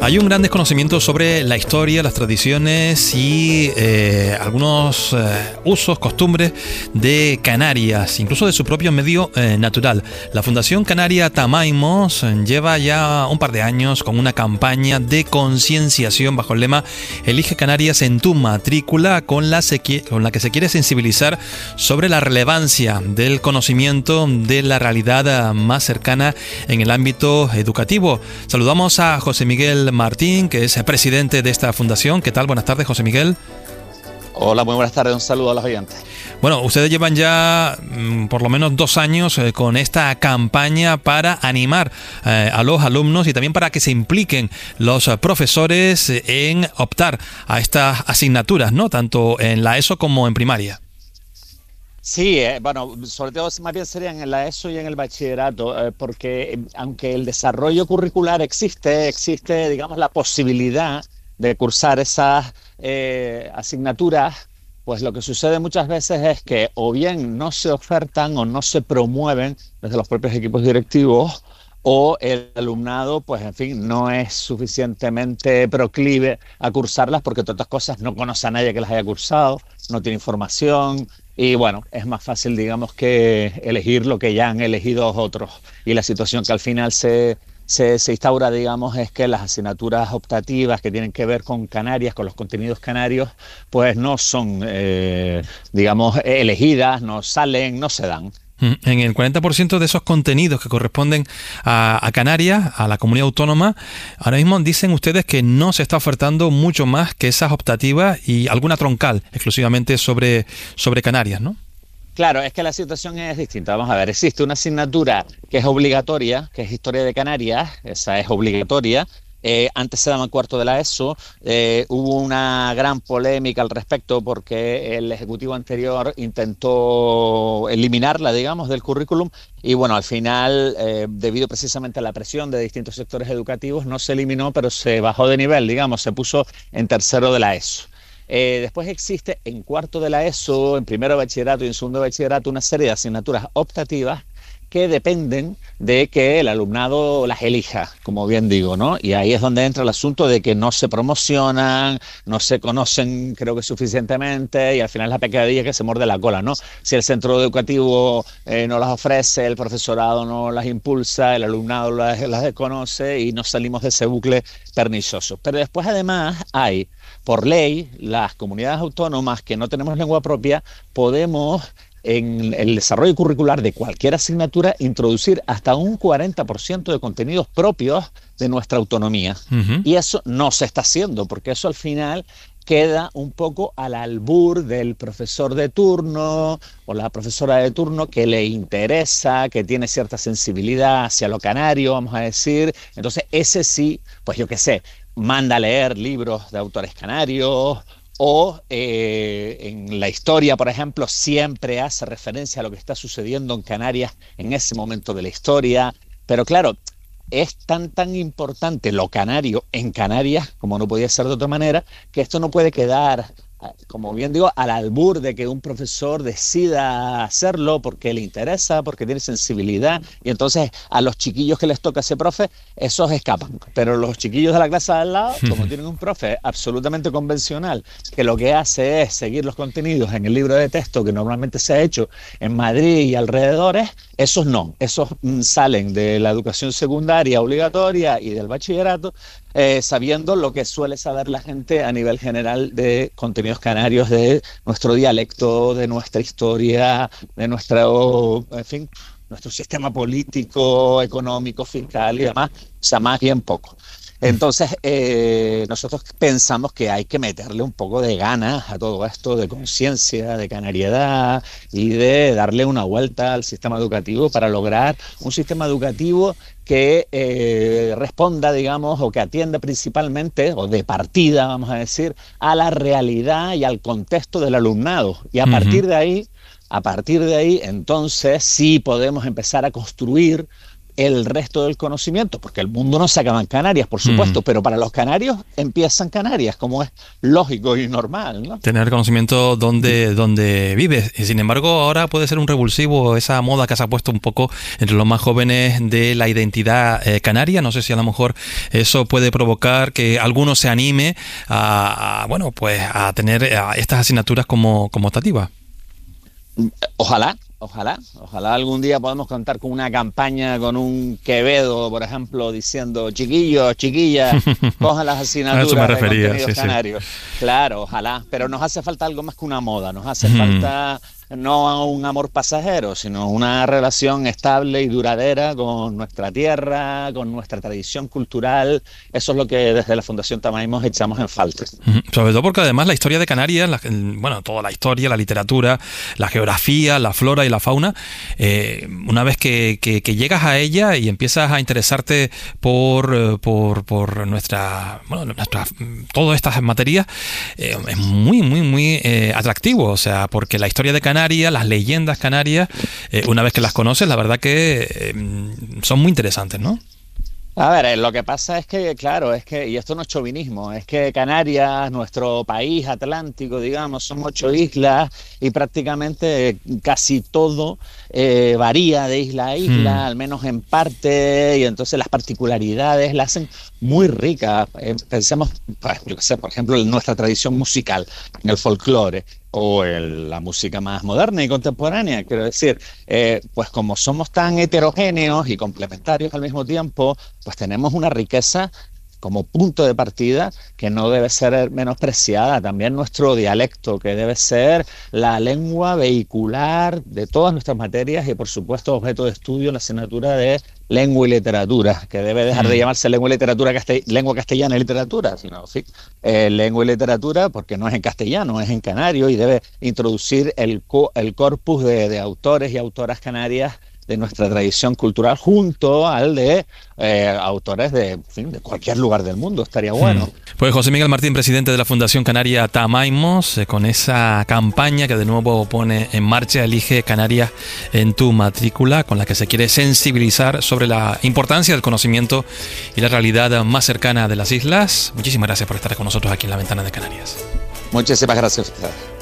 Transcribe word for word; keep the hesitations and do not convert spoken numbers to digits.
Hay un gran desconocimiento sobre la historia, las tradiciones y eh, algunos eh, usos, costumbres de Canarias, incluso de su propio medio eh, natural. La Fundación Canaria Tamaimos lleva ya un par de años con una campaña de concienciación bajo el lema Elige Canarias en tu matrícula, con la, con la que se quiere sensibilizar sobre la relevancia del conocimiento de la realidad más cercana en el ámbito educativo. Saludamos a José Miguel Martín, que es presidente de esta fundación. ¿Qué tal? Buenas tardes, José Miguel. Hola, muy buenas tardes. Un saludo a los oyentes. Bueno, ustedes llevan ya mmm, por lo menos dos años eh, con esta campaña para animar eh, a los alumnos y también para que se impliquen los eh, profesores en optar a estas asignaturas, ¿no? Tanto en la ESO como en primaria. Sí, eh, bueno, sobre todo más bien serían en la ESO y en el bachillerato, eh, porque eh, aunque el desarrollo curricular existe, existe, digamos, la posibilidad de cursar esas eh, asignaturas, pues lo que sucede muchas veces es que o bien no se ofertan o no se promueven desde los propios equipos directivos, o el alumnado, pues en fin, no es suficientemente proclive a cursarlas porque, entre otras cosas, no conoce a nadie que las haya cursado, no tiene información. Y bueno, es más fácil, digamos, que elegir lo que ya han elegido otros. Y la situación que al final se, se, se instaura, digamos, es que las asignaturas optativas que tienen que ver con Canarias, con los contenidos canarios, pues no son, eh, digamos, elegidas, no salen, no se dan. En el cuarenta por ciento de esos contenidos que corresponden a, a Canarias, a la comunidad autónoma, ahora mismo dicen ustedes que no se está ofertando mucho más que esas optativas y alguna troncal exclusivamente sobre, sobre Canarias, ¿no? Claro, es que la situación es distinta. Vamos a ver, existe una asignatura que es obligatoria, que es Historia de Canarias, esa es obligatoria. Eh, antes se daba en cuarto de la ESO, eh, hubo una gran polémica al respecto porque el Ejecutivo anterior intentó eliminarla, digamos, del currículum y bueno, al final, eh, debido precisamente a la presión de distintos sectores educativos, no se eliminó, pero se bajó de nivel, digamos, se puso en tercero de la ESO. Eh, después existe en cuarto de la ESO, en primero de bachillerato y en segundo de bachillerato, una serie de asignaturas optativas que dependen de que el alumnado las elija, como bien digo, ¿no? Y ahí es donde entra el asunto de que no se promocionan, no se conocen, creo que suficientemente, y al final la pecadilla que se muerde la cola, ¿no? Si el centro educativo eh, no las ofrece, el profesorado no las impulsa, el alumnado las, las desconoce y nos salimos de ese bucle pernicioso. Pero después además hay, por ley, las comunidades autónomas que no tenemos lengua propia, podemos en el desarrollo curricular de cualquier asignatura introducir hasta un cuarenta por ciento de contenidos propios de nuestra autonomía. Uh-huh. Y eso no se está haciendo, porque eso al final queda un poco al albur del profesor de turno o la profesora de turno que le interesa, que tiene cierta sensibilidad hacia lo canario, vamos a decir. Entonces ese sí, pues yo qué sé, manda a leer libros de autores canarios, o eh, en la historia, por ejemplo, siempre hace referencia a lo que está sucediendo en Canarias en ese momento de la historia. Pero claro, es tan tan importante lo canario en Canarias, como no podía ser de otra manera, que esto no puede quedar, como bien digo, al albur de que un profesor decida hacerlo porque le interesa, porque tiene sensibilidad, y entonces a los chiquillos que les toca ese profe, esos escapan. Pero los chiquillos de la clase de al lado, como tienen un profe absolutamente convencional, que lo que hace es seguir los contenidos en el libro de texto que normalmente se ha hecho en Madrid y alrededores, esos no, esos mm, salen de la educación secundaria obligatoria y del bachillerato, eh, sabiendo lo que suele saber la gente a nivel general de contenidos canarios, de nuestro dialecto, de nuestra historia, de nuestro, en fin, nuestro sistema político, económico, fiscal y demás, o sea, más bien poco. Entonces, eh, nosotros pensamos que hay que meterle un poco de ganas a todo esto, de conciencia, de canariedad y de darle una vuelta al sistema educativo para lograr un sistema educativo que eh, responda, digamos, o que atienda principalmente, o de partida, vamos a decir, a la realidad y al contexto del alumnado. Y a uh-huh. partir de ahí, a partir de ahí, entonces sí podemos empezar a construir el resto del conocimiento, porque el mundo no se acaba en Canarias, por supuesto, mm. pero para los canarios empiezan Canarias, como es lógico y normal, ¿no? Tener conocimiento donde, donde vives. Y sin embargo, ahora puede ser un revulsivo esa moda que se ha puesto un poco entre los más jóvenes de la identidad eh, canaria. No sé si a lo mejor eso puede provocar que alguno se anime a, a bueno, pues a tener a estas asignaturas como, como optativas. Ojalá. Ojalá, ojalá algún día podamos contar con una campaña con un Quevedo, por ejemplo, diciendo chiquillos, chiquillas, cojan las asignaturas a eso me refería, de contenidos sí, canarios. Sí. Claro, ojalá, pero nos hace falta algo más que una moda, nos hace mm. falta no un amor pasajero, sino una relación estable y duradera con nuestra tierra, con nuestra tradición cultural. Eso es lo que desde la Fundación Tamaimos echamos en falta. Sobre todo porque además la historia de Canarias, la, bueno, toda la historia, la literatura, la geografía, la flora y la fauna, eh, una vez que, que, que llegas a ella y empiezas a interesarte por, por, por nuestra, bueno, nuestra, todas estas materias, eh, es muy, muy, muy eh, atractivo. O sea, porque la historia de Canarias, las leyendas canarias, eh, una vez que las conoces, la verdad que eh, son muy interesantes, ¿no? A ver, lo que pasa es que, claro, es que, y esto no es chauvinismo, es que Canarias, nuestro país atlántico, digamos, son ocho islas y prácticamente casi todo eh, varía de isla a isla, mm. al menos en parte, y entonces las particularidades la hacen muy rica. Eh, pensemos, pues, yo qué sé, por ejemplo, en nuestra tradición musical, en el folclore, o el, la música más moderna y contemporánea, quiero decir, eh, pues como somos tan heterogéneos y complementarios al mismo tiempo, pues tenemos una riqueza como punto de partida que no debe ser menospreciada. También nuestro dialecto, que debe ser la lengua vehicular de todas nuestras materias y por supuesto objeto de estudio en la asignatura de lengua y literatura, que debe dejar mm. de llamarse lengua y literatura castell- lengua castellana y literatura, sino sí, eh, lengua y literatura porque no es en castellano, es en canario y debe introducir el, co- el corpus de, de autores y autoras canarias de nuestra tradición cultural junto al de eh, autores de, en fin, de cualquier lugar del mundo. Estaría bueno. Pues José Miguel Martín, presidente de la Fundación Canaria Tamaimos, eh, con esa campaña que de nuevo pone en marcha Elige Canarias en tu matrícula, con la que se quiere sensibilizar sobre la importancia del conocimiento y la realidad más cercana de las islas. Muchísimas gracias por estar con nosotros aquí en La Ventana de Canarias. Muchísimas gracias a ustedes.